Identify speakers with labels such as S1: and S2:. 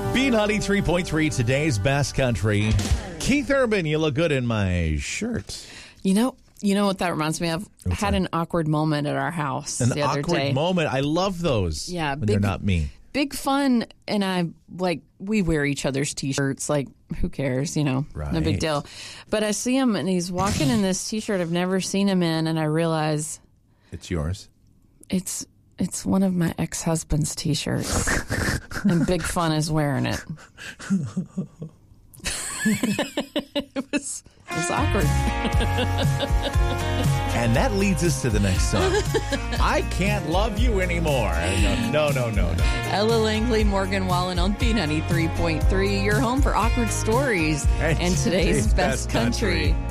S1: B93.3, today's best country. Keith Urban, you look good in my shirt.
S2: You know what that reminds me of? I had an awkward moment at our house the other day.
S1: An awkward moment. I love those.
S2: Yeah.
S1: When they're not me.
S2: Big fun, and we wear each other's T-shirts. Like, who cares,
S1: Right.
S2: No big deal. But I see him, and he's walking in this T-shirt I've never seen him in, and I realize...
S1: It's yours?
S2: It's one of my ex-husband's T-shirts, and Big Fun is wearing it. It was awkward.
S1: And that leads us to the next song. I Can't Love You Anymore. No.
S2: Ella Langley, Morgan Wallen on B93.3, your home for awkward stories and today's best country.